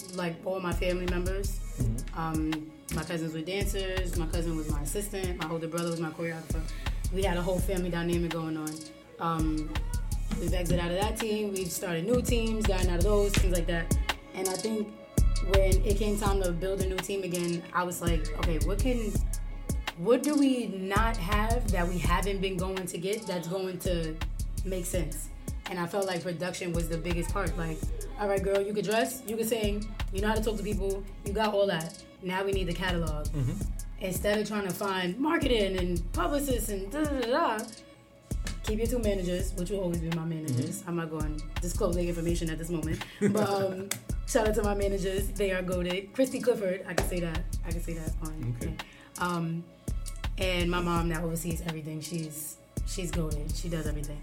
like all my family members. My cousins were dancers. My cousin was my assistant. My older brother was my choreographer. We had a whole family dynamic going on. We've exited out of that team. We've started new teams, gotten out of those, things like that. And I think when it came time to build a new team again, I was like, okay, what do we not have that we haven't been going to get that's going to make sense? And I felt like production was the biggest part. Like, all right, girl, you could dress, you could sing, you know how to talk to people, you got all that. Now we need the catalog. Instead of trying to find marketing and publicists and da-da-da-da, keep your two managers, which will always be my managers. I'm not going to disclose their information at this moment. But shout out to my managers. They are goated. Christy Clifford, I can say that on. Okay. And my mom now oversees everything. She's goated. She does everything.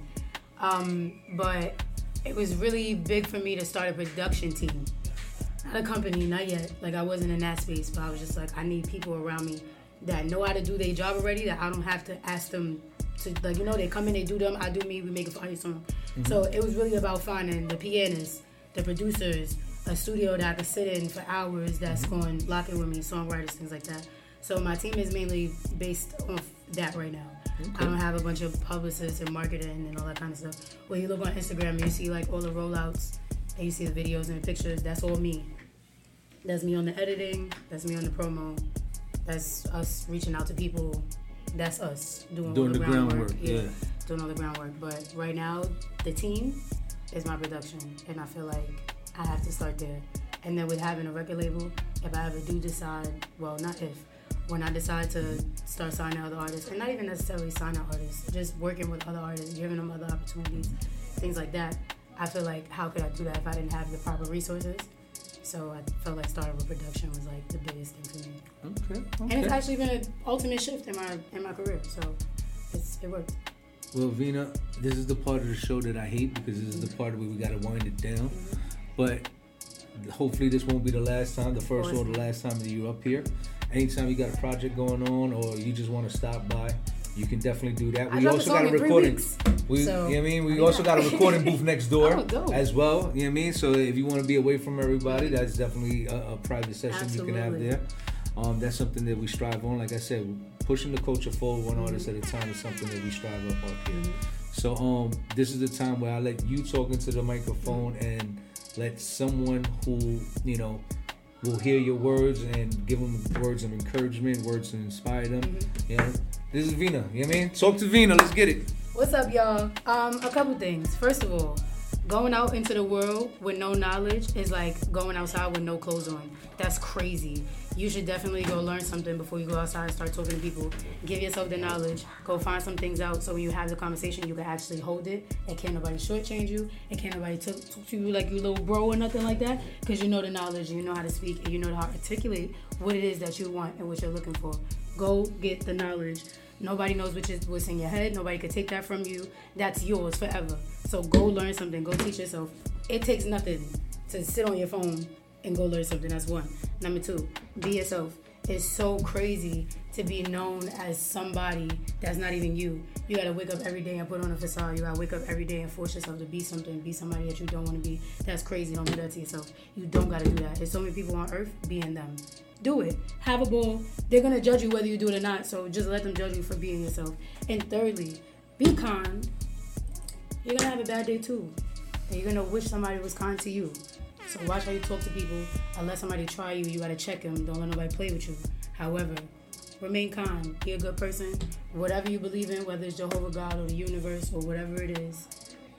But it was really big for me to start a production team. Not a company, not yet. Like, I wasn't in that space, but I was just like, I need people around me that know how to do their job already, that I don't have to ask them to, like, you know, they come in, they do them, I do me, we make a fire song. So it was really about finding the pianists, the producers, a studio that I could sit in for hours that's going to lock in with me, songwriters, things like that. So my team is mainly based off that right now. I don't have a bunch of publicists and marketing and all that kind of stuff. When you look on Instagram, you see like all the rollouts and you see the videos and the pictures. That's all me. That's me on the editing. That's me on the promo. That's us reaching out to people. That's us doing all the groundwork. Yeah, doing all the groundwork. But right now, the team is my production, and I feel like I have to start there. And then with having a record label, if I ever do decide, well, not if, when I decide to start signing other artists, and not even necessarily signing artists, just working with other artists, giving them other opportunities, things like that, I feel like, how could I do that if I didn't have the proper resources? So I felt like starting with production was like the biggest thing for me. Okay. And it's actually been an ultimate shift in my career, so it worked. Well, Vina, this is the part of the show that I hate because this is the part where we got to wind it down. But hopefully this won't be the last time, the first or the last time that you're up here. Anytime you got a project going on or you just want to stop by, you can definitely do that. We also got a recording. You know what I mean? We also got a recording booth next door as well. You know what I mean? So if you want to be away from everybody, that's definitely a private session you can have there. That's something that we strive on. Like I said, pushing the culture forward one artist at a time is something that we strive up here. So this is the time where I let you talk into the microphone and let someone who, you know, will hear your words and give them words of encouragement, words to inspire them. You know, this is Vina. You know what I mean? Talk to Vina. Let's get it. What's up, y'all? A couple things. First of all, going out into the world with no knowledge is like going outside with no clothes on. That's crazy. You should definitely go learn something before you go outside and start talking to people. Give yourself the knowledge. Go find some things out so when you have the conversation, you can actually hold it. And can't nobody shortchange you. And can't nobody talk to you like you little bro or nothing like that. Because you know the knowledge, you know how to speak, and you know how to articulate what it is that you want and what you're looking for. Go get the knowledge. Nobody knows what's in your head. Nobody could take that from you. That's yours forever. So go learn something. Go teach yourself. It takes nothing to sit on your phone and go learn something. That's one. Number two, be yourself. It's so crazy to be known as somebody that's not even you. You gotta wake up every day and put on a facade. You gotta wake up every day and force yourself to be something, be somebody that you don't want to be. That's crazy. Don't do that to yourself. You don't gotta do that. There's so many people on earth. Being them. Do it. Have a ball. They're gonna judge you whether you do it or not. So just let them judge you for being yourself. And thirdly, be kind. You're gonna have a bad day too. And you're gonna wish somebody was kind to you. So watch how you talk to people. Unless somebody try you, you gotta check them. Don't let nobody play with you. However, remain kind. Be a good person. Whatever you believe in, whether it's Jehovah God or the universe or whatever it is,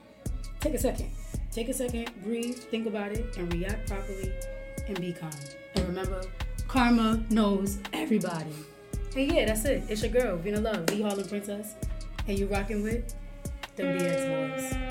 take a second. Take a second, breathe, think about it, and react properly, and be kind. And remember, karma knows everybody. And yeah, that's it. It's your girl, Vina Love, the Harlem Princess. And you rocking with the BX Boys.